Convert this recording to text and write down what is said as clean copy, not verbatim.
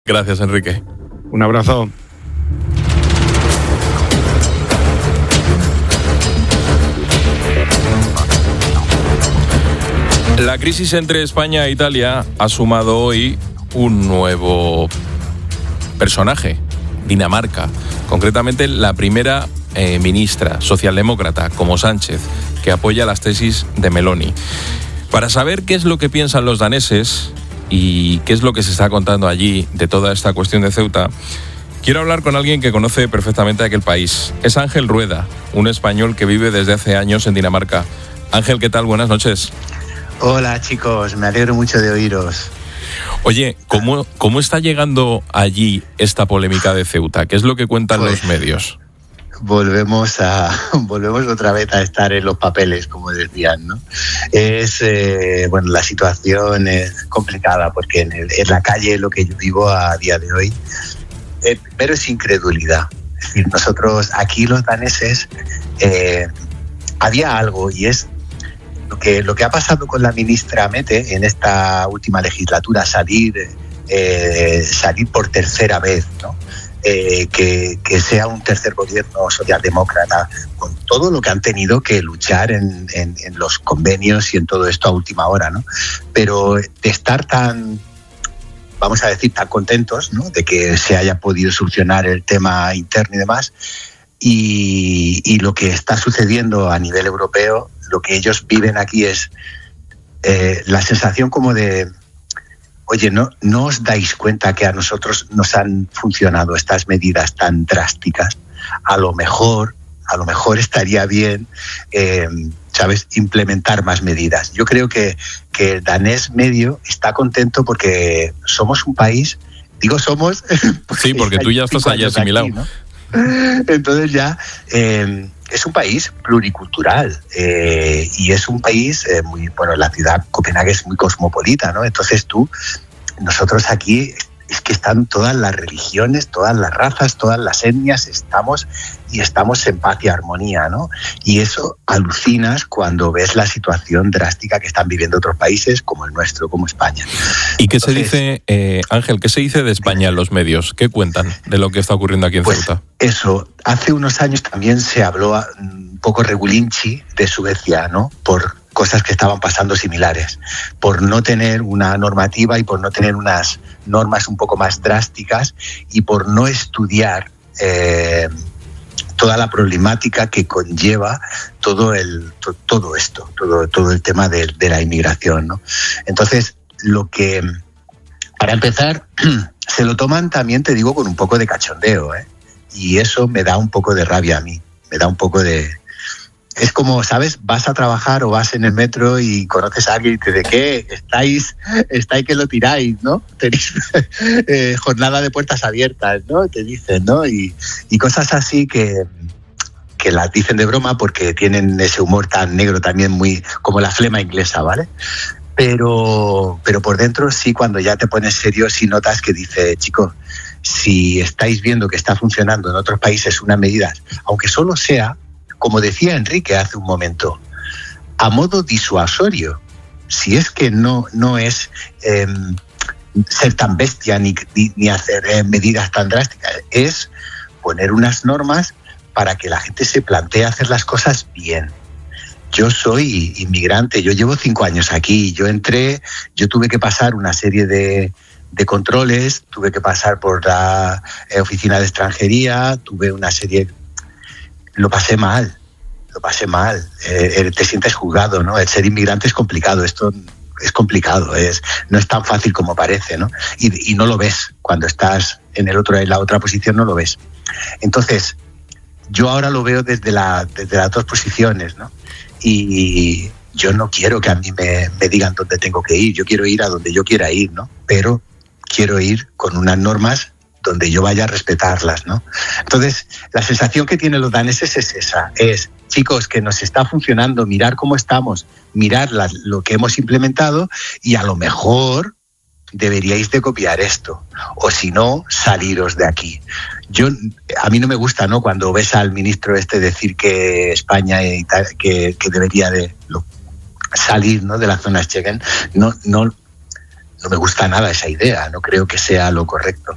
Gracias, Enrique. Un abrazo. La crisis entre España e Italia ha sumado hoy un nuevo personaje, Dinamarca. Concretamente, la primera ministra socialdemócrata, como Sánchez, que apoya las tesis de Meloni. Para saber qué es lo que piensan los daneses y qué es lo que se está contando allí de toda esta cuestión de Ceuta, quiero hablar con alguien que conoce perfectamente aquel país. Es Ángel Rueda, un español que vive desde hace años en Dinamarca. Ángel, ¿qué tal? Buenas noches. Hola chicos, me alegro mucho de oíros. Oye, ¿cómo está llegando allí esta polémica de Ceuta? ¿Qué es lo que cuentan los medios? Volvemos otra vez a estar en los papeles, como decían, ¿no? La situación es complicada porque en la calle lo que yo vivo a día de hoy, primero es incredulidad. Es decir, nosotros aquí los daneses había algo y es lo que ha pasado con la ministra Mette en esta última legislatura, salir por tercera vez, ¿no? Que sea un tercer gobierno socialdemócrata, con todo lo que han tenido que luchar en los convenios y en todo esto a última hora, ¿no? Pero de estar tan contentos, ¿no? De que se haya podido solucionar el tema interno y demás, y lo que está sucediendo a nivel europeo, lo que ellos viven aquí es la sensación como de, oye, ¿no os dais cuenta que a nosotros nos han funcionado estas medidas tan drásticas? A lo mejor estaría bien, ¿sabes?, implementar más medidas. Yo creo que el danés medio está contento porque somos un país, digo somos... Sí, porque tú ya estás allá asimilado. Aquí, ¿no? Entonces ya es un país pluricultural y es un país la ciudad Copenhague es muy cosmopolita, ¿no? Entonces nosotros aquí es que están todas las religiones, todas las razas, todas las etnias, estamos en paz y armonía, ¿no? Y eso alucinas cuando ves la situación drástica que están viviendo otros países como el nuestro, como España. ¿Y qué se dice, Ángel, qué se dice de España en los medios? ¿Qué cuentan de lo que está ocurriendo aquí en Ceuta? Eso, hace unos años también se habló un poco regulinchi de Suecia, ¿no? Por cosas que estaban pasando similares, por no tener una normativa y por no tener unas normas un poco más drásticas y por no estudiar toda la problemática que conlleva todo esto, todo el tema de la inmigración, ¿no? Entonces, para empezar, se lo toman también, te digo, con un poco de cachondeo, ¿eh? Y eso me da un poco de rabia a mí, me da un poco de... Es como, ¿sabes? Vas a trabajar o vas en el metro y conoces a alguien y te dice, ¿qué? Estáis que lo tiráis, ¿no? Tenéis jornada de puertas abiertas, ¿no? Te dicen, ¿no? Y cosas así que las dicen de broma porque tienen ese humor tan negro también, muy como la flema inglesa, ¿vale? Pero por dentro sí, cuando ya te pones serio, sí notas que dice, chicos, si estáis viendo que está funcionando en otros países unas medidas, aunque solo sea, como decía Enrique hace un momento, a modo disuasorio, si es que no es ser tan bestia ni hacer medidas tan drásticas, es poner unas normas para que la gente se plantee hacer las cosas bien. Yo soy inmigrante, yo llevo 5 años aquí, yo tuve que pasar una serie de controles, tuve que pasar por la oficina de extranjería, tuve una serie... Lo pasé mal. Te sientes juzgado, ¿no? El ser inmigrante es complicado, esto es complicado, no es tan fácil como parece, ¿no? Y no lo ves, cuando estás en la otra posición no lo ves. Entonces, yo ahora lo veo desde las dos posiciones, ¿no? Y yo no quiero que a mí me digan dónde tengo que ir, yo quiero ir a donde yo quiera ir, ¿no? Pero quiero ir con unas normas donde yo vaya a respetarlas, ¿no? Entonces, la sensación que tienen los daneses es esa, chicos, que nos está funcionando, mirar cómo estamos, mirar lo que hemos implementado y a lo mejor deberíais de copiar esto, o si no, saliros de aquí. A mí no me gusta, ¿no?, cuando ves al ministro decir que España que debería de salir, ¿no?, de la zona Schengen. No me gusta nada esa idea, no creo que sea lo correcto.